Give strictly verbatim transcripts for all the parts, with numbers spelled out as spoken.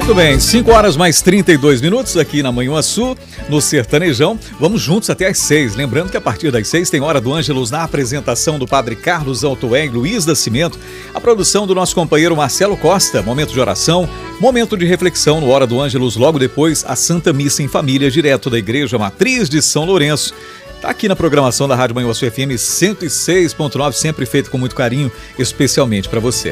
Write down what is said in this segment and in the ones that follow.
Muito bem, cinco horas mais trinta e dois minutos aqui na Manhuaçu, no Sertanejão. Vamos juntos até às seis. Lembrando que a partir das seis tem Hora do Ângelus na apresentação do padre Carlos Altoé e Luiz da Cimento, a produção do nosso companheiro Marcelo Costa, momento de oração, momento de reflexão no Hora do Ângelus, logo depois a Santa Missa em Família, direto da Igreja Matriz de São Lourenço. Está aqui na programação da Rádio Manhuaçu F M cento e seis ponto nove, sempre feito com muito carinho, especialmente para você.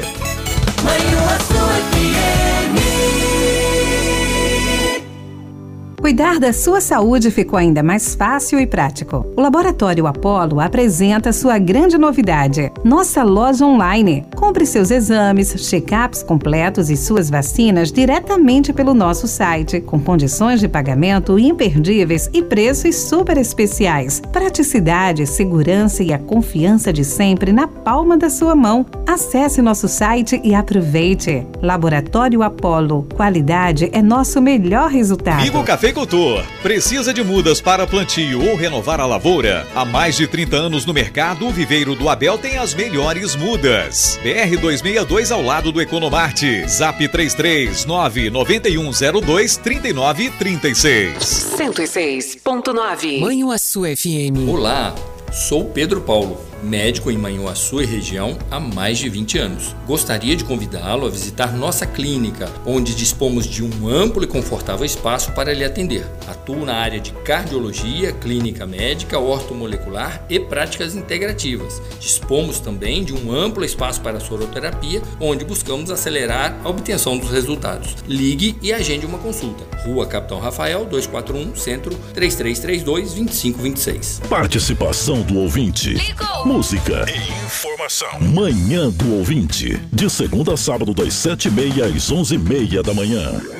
Cuidar da sua saúde ficou ainda mais fácil e prático. O Laboratório Apollo apresenta sua grande novidade, nossa loja online. Compre seus exames, check-ups completos e suas vacinas diretamente pelo nosso site, com condições de pagamento imperdíveis e preços super especiais. Praticidade, segurança e a confiança de sempre na palma da sua mão. Acesse nosso site e aproveite. Laboratório Apollo, qualidade é nosso melhor resultado. Vigo Cafeicultor. Precisa de mudas para plantio ou renovar a lavoura? Há mais de trinta anos no mercado, o Viveiro do Abel tem as melhores mudas. B R duzentos e sessenta e dois ao lado do Economarte. Zap três três nove nove um zero dois três nove três seis. cento e seis ponto nove. Manhuaçu F M. Olá, sou Pedro Paulo, médico em Manhuaçu e região há mais de vinte anos. Gostaria de convidá-lo a visitar nossa clínica, onde dispomos de um amplo e confortável espaço para lhe atender. Atuo na área de cardiologia, clínica médica, ortomolecular e práticas integrativas. Dispomos também de um amplo espaço para soroterapia, onde buscamos acelerar a obtenção dos resultados. Ligue e agende uma consulta. Rua Capitão Rafael, duzentos e quarenta e um, Centro, três três três dois, dois cinco dois seis. Participação do ouvinte. Ligou. Música e informação. Manhã do Ouvinte. De segunda a sábado, das sete e meia às onze e meia da manhã.